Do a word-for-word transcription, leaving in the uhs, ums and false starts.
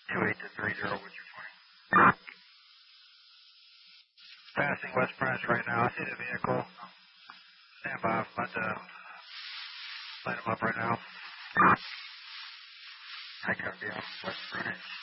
two eight to three zero, what's your point? Passing West Branch right now. I see the vehicle. Stand by. I'm about to light him up right now. I got to be on West Branch.